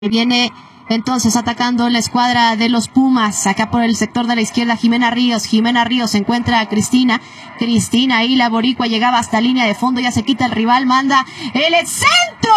Viene entonces atacando la escuadra de los Pumas, acá por el sector de la izquierda Jimena Ríos se encuentra a Cristina ahí la boricua llegaba hasta línea de fondo, ya se quita el rival, manda el centro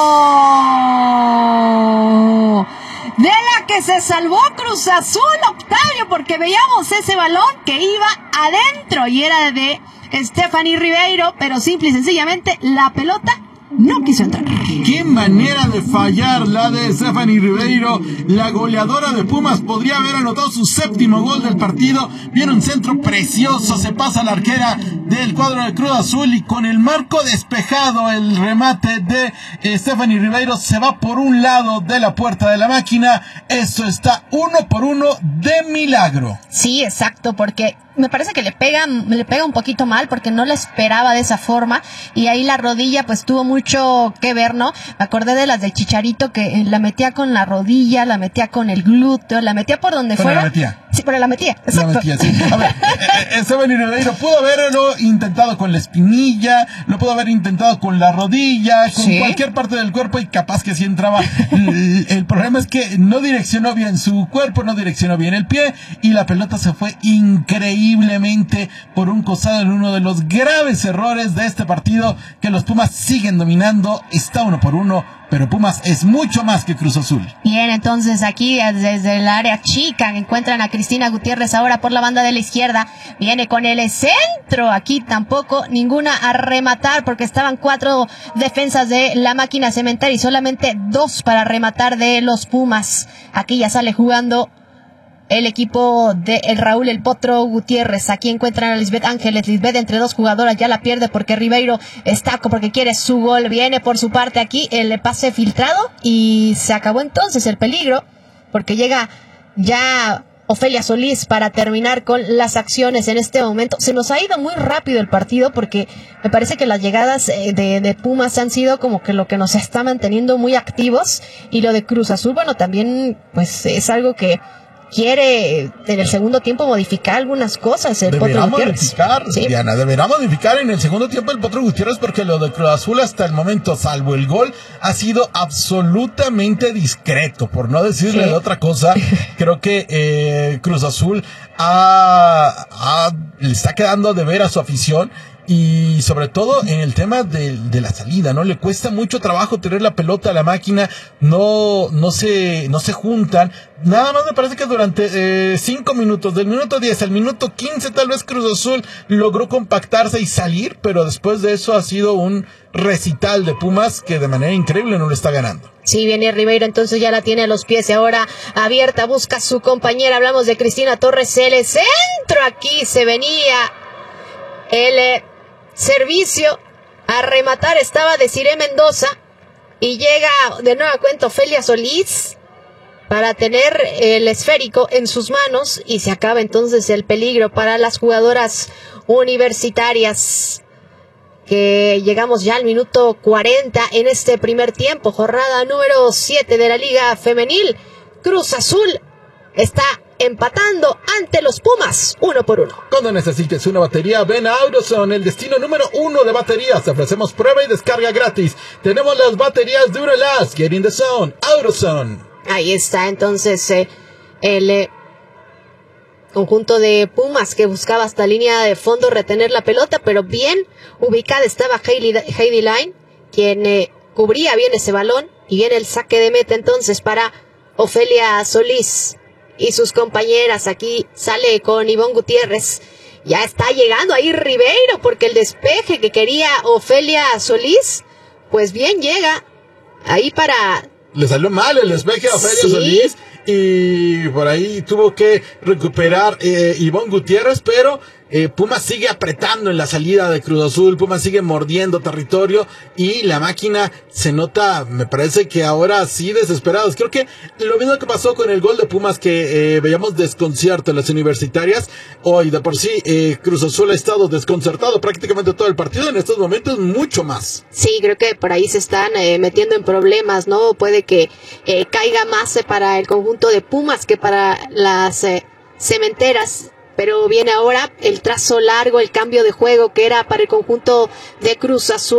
de la que se salvó Cruz Azul, Octavio, porque veíamos ese balón que iba adentro y era de Stephanie Ribeiro, pero simple y sencillamente la pelota no quiso entrar. Qué manera de fallar la de Stephanie Ribeiro, la goleadora de Pumas. Podría haber anotado su séptimo gol del partido. Viene un centro precioso, se pasa la arquera del cuadro de Cruz Azul y con el marco despejado el remate de Stephanie Ribeiro se va por un lado de la puerta de la máquina. Eso está 1-1 de milagro. Sí, exacto, porque me parece que le pega un poquito mal porque no la esperaba de esa forma y ahí la rodilla pues tuvo mucho que ver, ¿no? Me acordé de las del Chicharito que la metía con la rodilla, la metía con el glúteo, la metía por donde fuera. La metía. Sí, pero la metía, exacto. La metía, sí. A ver, Stephanie Ribeiro pudo haberlo intentado con la espinilla, lo pudo haber intentado con la rodilla, con cualquier parte del cuerpo y capaz que sí entraba. El problema es que no direccionó bien su cuerpo, no direccionó bien el pie y la pelota se fue increíblemente por un costado en uno de los graves errores de este partido que los Pumas siguen dominando. Está 1-1, pero Pumas es mucho más que Cruz Azul. Bien, entonces aquí desde el área chica encuentran a Cristina Gutiérrez ahora por la banda de la izquierda. Viene con el centro. Aquí tampoco ninguna a rematar porque estaban 4 defensas de la máquina cementera y solamente 2 para rematar de los Pumas. Aquí ya sale jugando el equipo de el Raúl El Potro Gutiérrez. Aquí encuentran a Lisbeth Ángeles. Lisbeth entre 2 jugadoras ya la pierde porque Ribeiro está porque quiere su gol. Viene por su parte aquí el pase filtrado y se acabó entonces el peligro porque llega ya Ofelia Solís para terminar con las acciones en este momento. Se nos ha ido muy rápido el partido porque me parece que las llegadas de Pumas han sido como que lo que nos está manteniendo muy activos y lo de Cruz Azul, bueno, también pues es algo que quiere en el segundo tiempo modificar algunas cosas. Deberá modificar, ¿sí? Diana, deberá modificar en el segundo tiempo el Potro Gutiérrez porque lo de Cruz Azul hasta el momento, salvo el gol, ha sido absolutamente discreto, por no decirle de otra cosa. Creo que Cruz Azul le está quedando de ver a su afición. Y sobre todo en el tema de la salida, ¿no? Le cuesta mucho trabajo tener la pelota a la máquina, no se juntan. Nada más me parece que durante 5 minutos, del minuto 10 al minuto 15, tal vez Cruz Azul logró compactarse y salir, pero después de eso ha sido un recital de Pumas que de manera increíble no lo está ganando. Sí, viene Ribeiro, entonces ya la tiene a los pies y ahora abierta, busca a su compañera. Hablamos de Cristina Torres, el centro, aquí se venía el servicio a rematar, estaba Desiree Mendoza y llega de nueva cuenta Ofelia Solís para tener el esférico en sus manos y se acaba entonces el peligro para las jugadoras universitarias, que llegamos ya al minuto 40 en este primer tiempo, jornada número 7 de la Liga Femenil. Cruz Azul está empatando ante los Pumas 1-1. Cuando necesites una batería, ven a AutoZone, el destino número 1 de baterías. Te ofrecemos prueba y descarga gratis. Tenemos las baterías Duralast. Get in the zone, AutoZone. Ahí está entonces el conjunto de Pumas que buscaba hasta línea de fondo retener la pelota, pero bien ubicada estaba Heidi Line, quien cubría bien ese balón, y viene el saque de meta entonces para Ofelia Solís y sus compañeras. Aquí sale con Ivonne Gutiérrez. Ya está llegando ahí Ribeiro porque el despeje que quería Ofelia Solís, pues bien llega ahí para... Le salió mal el despeje a Ofelia Solís y por ahí tuvo que recuperar Ivonne Gutiérrez, pero Pumas sigue apretando en la salida de Cruz Azul. Pumas sigue mordiendo territorio y la máquina se nota, me parece que ahora sí desesperados. Creo que lo mismo que pasó con el gol de Pumas, que veíamos desconcierto en las universitarias. Hoy de por sí Cruz Azul ha estado desconcertado prácticamente todo el partido, en estos momentos mucho más. Sí, creo que por ahí se están metiendo en problemas, ¿no? Puede que caiga más para el conjunto de Pumas que para las cementeras. Pero viene ahora el trazo largo, el cambio de juego que era para el conjunto de Cruz Azul.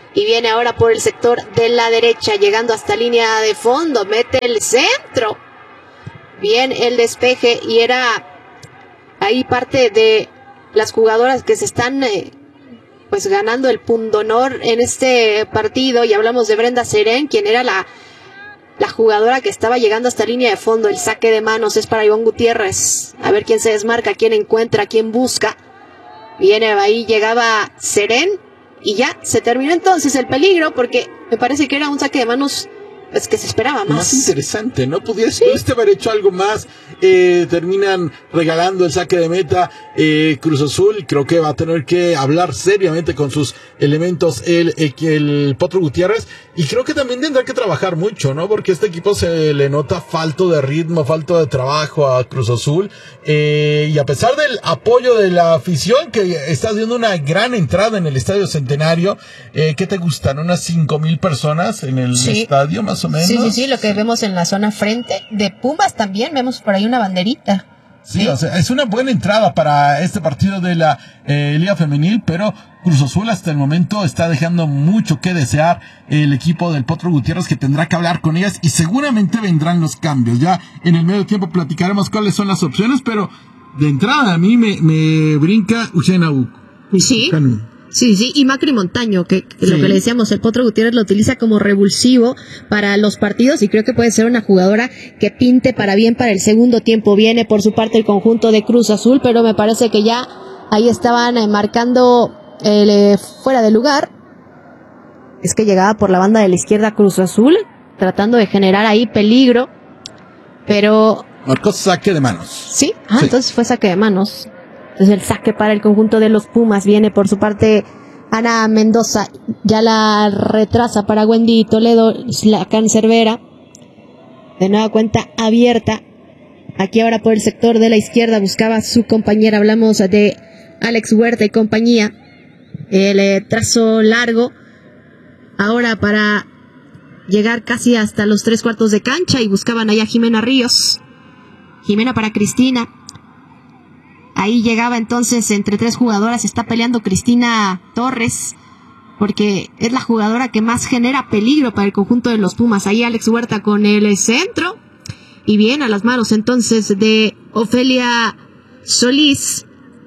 y viene ahora por el sector de la derecha, llegando hasta línea de fondo, mete el centro. Bien el despeje y era ahí parte de las jugadoras que se están pues ganando el pundonor en este partido, y hablamos de Brenda Serén, quien era la jugadora que estaba llegando hasta línea de fondo. El saque de manos es para Ivonne Gutiérrez, a ver quién se desmarca, quién encuentra, quién busca. Viene ahí, llegaba Serén y ya se terminó entonces el peligro, porque me parece que era un saque de manos pues que se esperaba más interesante, ¿no? Pudiste haber hecho algo más. Terminan regalando el saque de meta. Cruz Azul creo que va a tener que hablar seriamente con sus elementos el Potro Gutiérrez, y creo que también tendrá que trabajar mucho, ¿no? Porque este equipo se le nota falto de ritmo, falto de trabajo a Cruz Azul, y a pesar del apoyo de la afición, que está haciendo una gran entrada en el Estadio Centenario. ¿Qué te gustan? ¿Unas 5,000 personas en el estadio, más o menos? Sí, lo que vemos en la zona frente de Pumas también, vemos por ahí una banderita. Sí, o sea, es una buena entrada para este partido de la Liga Femenil, pero Cruz Azul hasta el momento está dejando mucho que desear. El equipo del Potro Gutiérrez, que tendrá que hablar con ellas, y seguramente vendrán los cambios. Ya en el medio tiempo platicaremos cuáles son las opciones, pero de entrada a mí me brinca Uchena Uc. Sí, y Macri Montaño, que lo que le decíamos, el Potro Gutiérrez lo utiliza como revulsivo para los partidos, y creo que puede ser una jugadora que pinte para bien para el segundo tiempo. Viene por su parte el conjunto de Cruz Azul, pero me parece que ya ahí estaban marcando fuera de lugar. Es que llegaba por la banda de la izquierda Cruz Azul, tratando de generar ahí peligro, pero... Marcó saque de manos. ¿Sí? Entonces fue saque de manos. Entonces el saque para el conjunto de los Pumas. Viene por su parte Ana Mendoza, ya la retrasa para Wendy Toledo, la cancerbera. De nueva cuenta abierta. Aquí ahora por el sector de la izquierda buscaba a su compañera. Hablamos de Alex Huerta y compañía. El trazo largo. Ahora para llegar casi hasta los 3/4 de cancha, y buscaban allá a Jimena Ríos. Jimena para Cristina. Ahí llegaba entonces entre 3 jugadoras. Está peleando Cristina Torres, porque es la jugadora que más genera peligro para el conjunto de los Pumas. Ahí Alex Huerta con el centro, y bien a las manos entonces de Ofelia Solís.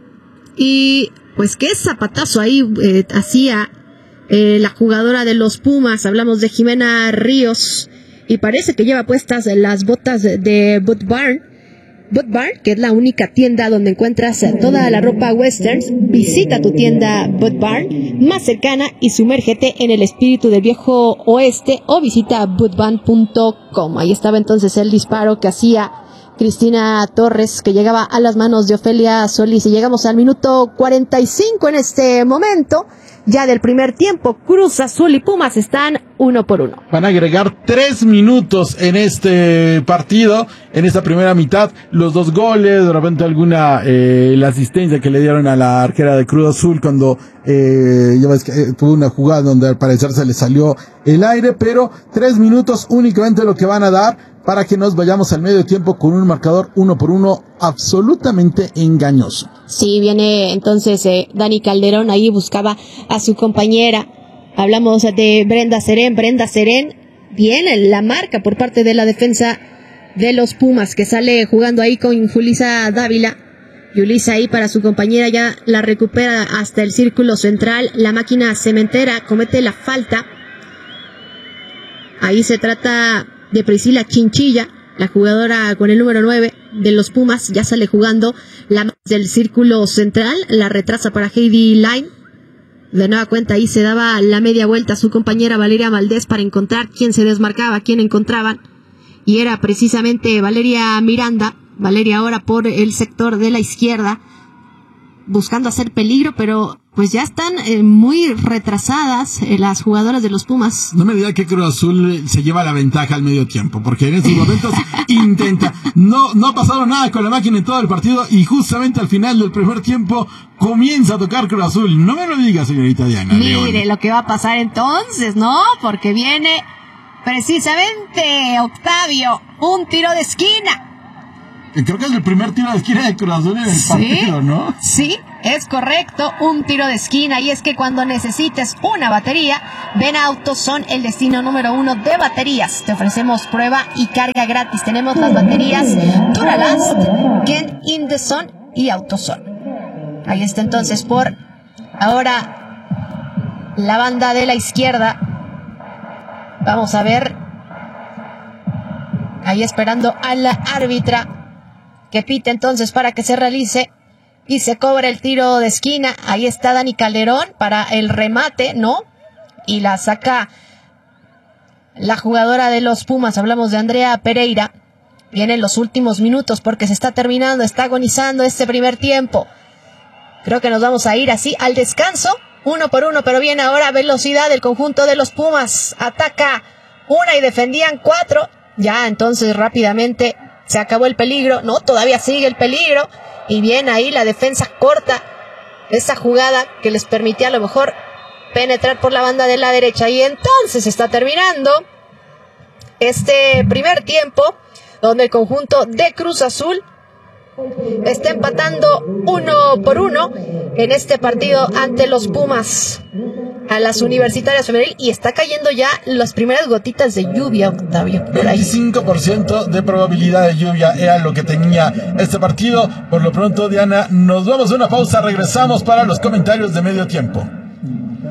Y pues qué zapatazo ahí hacía la jugadora de los Pumas. Hablamos de Jimena Ríos, y parece que lleva puestas las botas de Boot Barn, que es la única tienda donde encuentras toda la ropa westerns. Visita tu tienda Boot Barn más cercana y sumérgete en el espíritu del viejo oeste, o visita bootbarn.com. Ahí estaba entonces el disparo que hacía Cristina Torres, que llegaba a las manos de Ofelia Solís. Y llegamos al minuto 45 en este momento, ya del primer tiempo. Cruz Azul y Pumas están 1-1. Van a agregar 3 minutos en este partido, en esta primera mitad. Los 2 goles, de repente la asistencia que le dieron a la arquera de Cruz Azul cuando ya ves que tuvo una jugada donde al parecer se le salió el aire, pero 3 minutos únicamente lo que van a dar para que nos vayamos al medio tiempo con un marcador 1-1 absolutamente engañoso. Sí, viene entonces Dani Calderón, ahí buscaba a su compañera. Hablamos de Brenda Serén. Viene la marca por parte de la defensa de los Pumas, que sale jugando ahí con Julisa Dávila. Yulisa ahí para su compañera, ya la recupera hasta el círculo central. La máquina cementera comete la falta. Ahí se trata de Priscila Chinchilla, la jugadora con el número 9 de los Pumas. Ya sale jugando la del círculo central, la retrasa para Heidi Line. De nueva cuenta ahí se daba la media vuelta a su compañera Valeria Valdés para encontrar quién se desmarcaba, quién encontraban, y era precisamente Valeria Miranda. Valeria ahora por el sector de la izquierda, buscando hacer peligro, pero pues ya están muy retrasadas las jugadoras de los Pumas. No me diga que Cruz Azul se lleva la ventaja al medio tiempo, porque en estos momentos intenta. No ha pasado nada con la máquina en todo el partido, y justamente al final del primer tiempo comienza a tocar Cruz Azul. No me lo diga, señorita Diana. Mire León. lo que va a pasar entonces, ¿no? Porque viene precisamente Octavio, un tiro de esquina. Creo que es el primer tiro de esquina de Cruz Azul en el partido, ¿no? Sí, Es correcto, un tiro de esquina. Y es que cuando necesites una batería, ven a AutoZone, el destino número 1 de baterías. Te ofrecemos prueba y carga gratis. Tenemos las baterías Duralast, Get in the Zone y AutoZone. Ahí está entonces por ahora la banda de la izquierda. Vamos a ver. Ahí esperando a la árbitra que pite entonces para que se realice y se cobra el tiro de esquina. Ahí está Dani Calderón para el remate, ¿no? Y la saca la jugadora de los Pumas. Hablamos de Andrea Pereira. Vienen los últimos minutos porque se está terminando, está agonizando este primer tiempo. Creo que nos vamos a ir así al descanso, 1 por 1, pero viene ahora velocidad del conjunto de los Pumas. Ataca una y defendían 4. Ya, entonces rápidamente se acabó el peligro. No, todavía sigue el peligro. Y bien ahí la defensa corta esa jugada que les permitía a lo mejor penetrar por la banda de la derecha. Y entonces está terminando este primer tiempo, donde el conjunto de Cruz Azul está empatando 1 por 1 en este partido ante los Pumas a las Universitarias Femenil, y está cayendo ya las primeras gotitas de lluvia, Octavio. 25% de probabilidad de lluvia era lo que tenía este partido. Por lo pronto, Diana, nos vamos a una pausa, regresamos para los comentarios de medio tiempo.